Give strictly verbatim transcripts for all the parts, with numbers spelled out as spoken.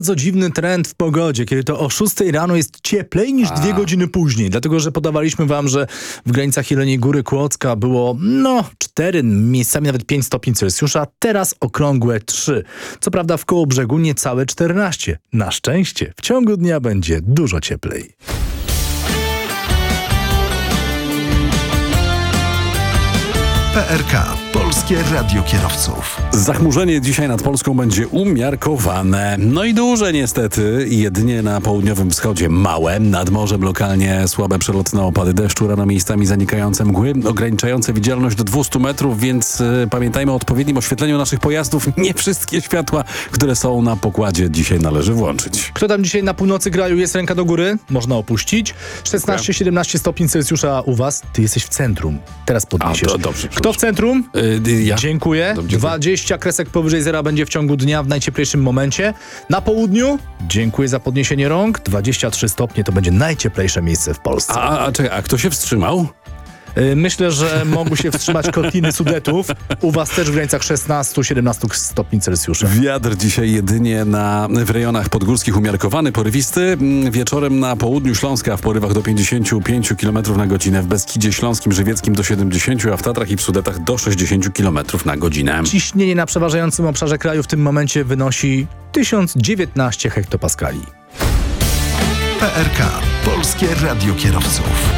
bardzo dziwny trend w pogodzie, kiedy to o szóstej rano jest cieplej niż A. dwie godziny później. Dlatego, że podawaliśmy wam, że w granicach Jeleniej Góry, Kłodzka było no cztery, miejscami nawet pięć stopni Celsjusza, teraz okrągłe trzy. Co prawda w Kołobrzegu niecałe czternaście. Na szczęście w ciągu dnia będzie dużo cieplej. P R K. Polskie Radio Kierowców. Zachmurzenie dzisiaj nad Polską będzie umiarkowane. No i duże niestety. Jedynie na południowym wschodzie małe. Nad morzem lokalnie słabe przelotne opady deszczu, rano miejscami zanikające mgły, ograniczające widzialność do dwieście metrów, więc y, pamiętajmy o odpowiednim oświetleniu naszych pojazdów. Nie wszystkie światła, które są na pokładzie, dzisiaj należy włączyć. Kto tam dzisiaj na północy kraju jest, ręka do góry? Można opuścić. szesnaście siedemnaście stopni Celsjusza u was. Ty jesteś w centrum. Teraz podniesiesz. A, to dobrze. Kto w centrum? Yy, ja. Dziękuję. Dobrze, dwadzieścia kresek powyżej zera będzie w ciągu dnia w najcieplejszym momencie. Na południu? Dziękuję za podniesienie rąk. dwadzieścia trzy stopnie to będzie najcieplejsze miejsce w Polsce. A, a, czekaj, a kto się wstrzymał? Yy, Myślę, że mogą się wstrzymać Cortiny Sudetów. U was też w granicach szesnaście siedemnaście stopni Celsjusza. Wiatr dzisiaj jedynie na, w rejonach podgórskich umiarkowany, porywisty. Wieczorem na południu Śląska w porywach do pięćdziesiąt pięć kilometrów na godzinę, w Beskidzie Śląskim, Żywieckim do siedemdziesiąt, a w Tatrach i w Sudetach do sześćdziesiąt kilometrów na godzinę. Ciśnienie na przeważającym obszarze kraju w tym momencie wynosi tysiąc dziewiętnaście hektopaskali. P R K. Polskie Radio Kierowców.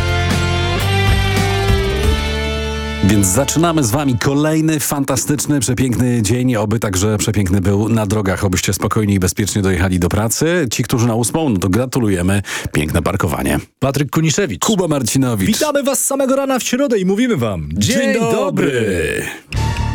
Więc zaczynamy z wami kolejny fantastyczny, przepiękny dzień. Oby także przepiękny był na drogach, obyście spokojnie i bezpiecznie dojechali do pracy. Ci, którzy na ósmą, no to gratulujemy. Piękne parkowanie. Patryk Kuniszewicz. Kuba Marcinowicz. Witamy was z samego rana w środę i mówimy wam Dzień, Dzień dobry. dobry.